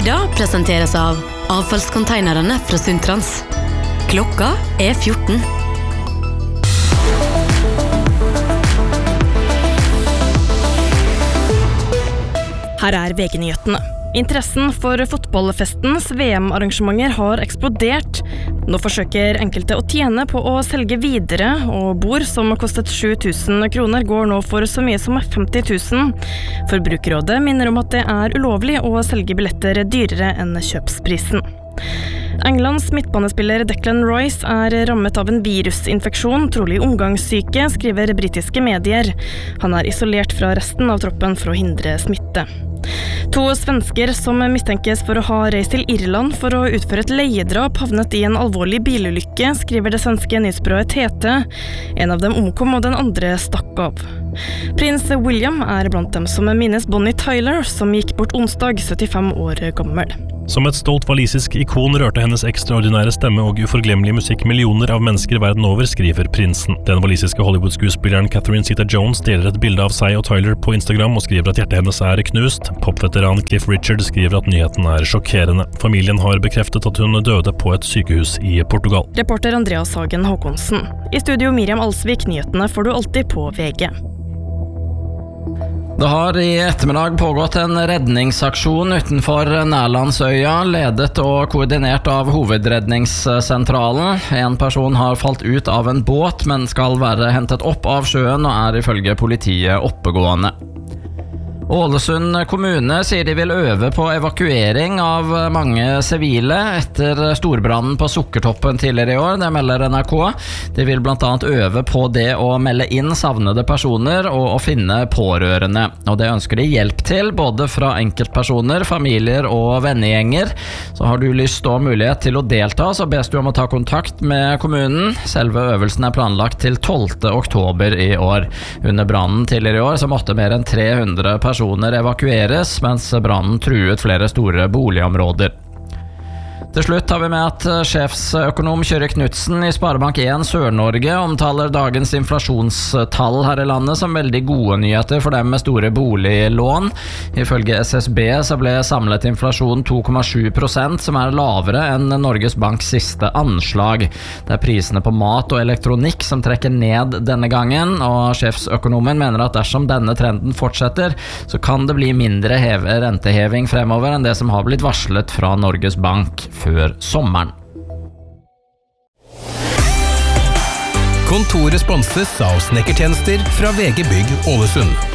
Bilder presenteres av avfallskonteinerne fra Sundtrans. Klokka 14. Her VG-nyhetene. Interessen for fotballfestens VM-arrangementer har eksplodert. Nå forsøker enkelte å tjene på å selge videre, og bord som kostet 7.000 kroner går nå for så mye som 50.000. Forbrukerrådet minner om at det er ulovlig å selge billetter dyrere enn kjøpsprisen. Englands midtbanespiller Declan Rice er rammet av en virusinfeksjon, trolig omgangssyke, skriver britiske medier. Han er isolert fra resten av troppen for å hindre smitte. 2 svensker som mistenkes for å ha reist til Irland for å utføre et leiedrap havnet i en alvorlig bilulykke, skriver det svenske nyhetsbyrået TT. En av dem omkom og den andre stakk av. Prins William er blant dem som minnes Bonnie Tyler, som gikk bort onsdag, 75 år gammel. Som et stolt walisisk ikon rørte hennes ekstraordinære stemme og uforglemmelige musikk millioner av mennesker verden over, skriver prinsen. Den walisiske Hollywood-skuespilleren Catherine Zeta-Jones deler et bilde av seg og Tyler på Instagram og skriver at hjertet hennes er knust. Popveteran Cliff Richard skriver at nyheten er sjokkerende. Familien har bekreftet at hun døde på et sykehus i Portugal. Reporter Andreas Hagen Håkonsen. I studio Miriam Alsvik, nyhetene får du alltid på VG. Det har i ettermiddag pågått en redningsaksjon utenfor Nærlandsøya, ledet og koordinert av Hovedredningssentralen. En person har falt ut av en båt, men skal være hentet opp av sjøen og er ifølge politiet oppegående. Ålesund kommune sier de vil øve på evakuering av mange sivile etter storbrannen på Sukkertoppen tidligere i år, det melder NRK. De vil blant annet øve på det å melde inn savnede personer og å finne pårørende. Og det ønsker de hjelp til, både fra enkeltpersoner, familier og vennegjenger. Så har du lyst og mulighet til å delta, så bes du om å ta kontakt med kommunen. Selve øvelsen er planlagt til 12. oktober i år. Under brannen tidligere i år så måtte mer enn 300 personer evakueres, mens brannen truet flere store boligområder. Til slutt har vi med at sjefsøkonom Kjøre Knudsen i Sparebank 1 Sør-Norge omtaler dagens inflasjonstall her i landet som veldig gode nyheter for dem med store boliglån. Ifølge SSB så ble samlet inflasjon 2,7%, som er lavere enn Norges Banks siste anslag. Det er prisene på mat og elektronikk som trekker ned denne gangen, og sjefsøkonomen mener at dersom denne trenden fortsetter, så kan det bli mindre renteheving fremover enn det som har blitt varslet fra Norges Bank før sommeren. Kontoret sponses av snekkertjenester fra VG Bygg Ålesund.